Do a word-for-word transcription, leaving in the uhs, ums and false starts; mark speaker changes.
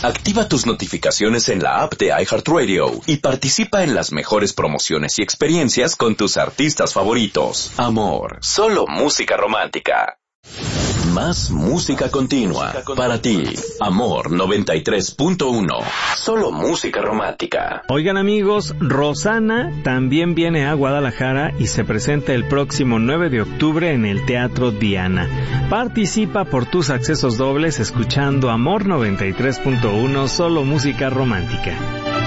Speaker 1: Activa tus notificaciones en la app de iHeartRadio y participa en las mejores promociones y experiencias con tus artistas favoritos. Amor, solo música romántica. Más música continua para ti. Amor noventa y tres punto uno. Solo música romántica.
Speaker 2: Oigan amigos, Rosana también viene a Guadalajara y se presenta el próximo nueve de octubre en el Teatro Diana. Participa por tus accesos dobles escuchando Amor noventa y tres punto uno, solo música romántica.